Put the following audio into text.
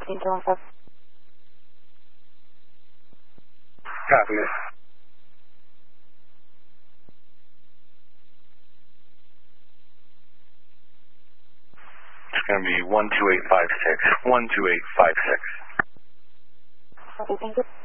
15-17. Copy it. It's going to be 12856. 12856. Okay, thank you.